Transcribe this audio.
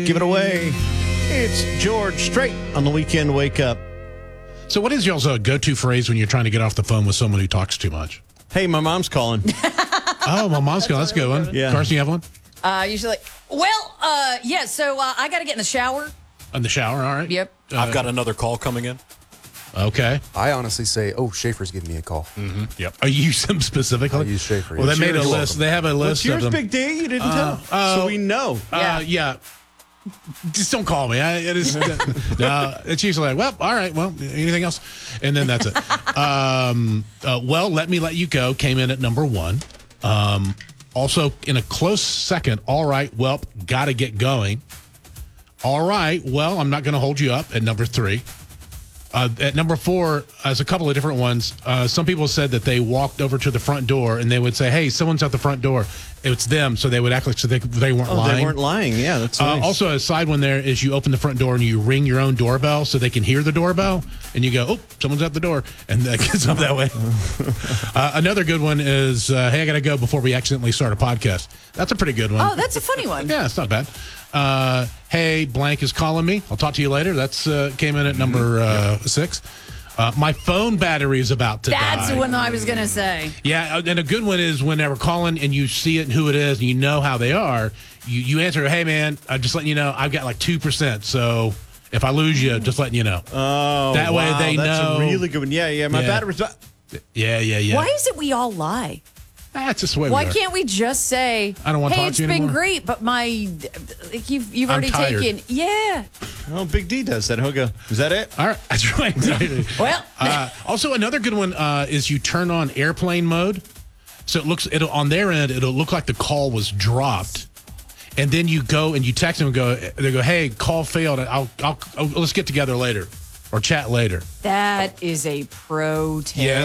Give it away. It's George Strait on the Weekend Wake Up. So what is y'all's go-to phrase when you're trying to get off the phone with someone who talks too much? Hey, my mom's calling. Oh, my mom's calling. That's a good one. Yeah. Carson, you have one? Usually, yeah, so I got to get in the shower. In the shower, all right. Yep. I've got another call coming in. Okay. I honestly say, Schaefer's giving me a call. Yep. Are you use them specifically? I use Schaefer. Well, they made a You're list. welcome. They have a list What's yours, of them. Big D? You didn't tell. So we know. Yeah. Just don't call me. It's usually like, well, all right, well, anything else? And then that's it. Well, Let Me Let You Go came in at number 1. Also, in a close second, all right, well, gotta get going. All right, well, I'm not going to hold you up at number 3. At number 4, there's a couple of different ones. Some people said that they walked over to the front door and they would say, hey, someone's at the front door. It's them, so they would act like they weren't lying. They weren't lying. Yeah, that's nice. Also, a side one there is you open the front door and you ring your own doorbell so they can hear the doorbell, and you go, oh, someone's at the door, and that gets up that way. Another good one is, hey, I got to go before we accidentally start a podcast. That's a pretty good one. Oh, that's a funny one. Yeah, it's not bad. Hey, blank is calling me. I'll talk to you later. That's came in at number 6. My phone battery is about to die. That's the one I was going to say. Yeah, and a good one is when they're calling and you see it and who it is and you know how they are. You answer, hey, man, I'm just letting you know I've got like 2%. So if I lose you, just letting you know. Oh, that way wow, they that's know. a really good one. Yeah. My battery's... Yeah. Why is it we all lie? That's just the way Why we are. can't we just say, I don't want to hey, talk it's to you been anymore? great, but you've I'm already tired. taken. Yeah. Oh, Big D does that. He'll go, is that it? All right, that's right. Well. Also, another good one is you turn on airplane mode. So it'll on their end, it'll look like the call was dropped. And then you go and you text them and they go, hey, call failed. Let's get together later or chat later. That is a pro tip. Yeah.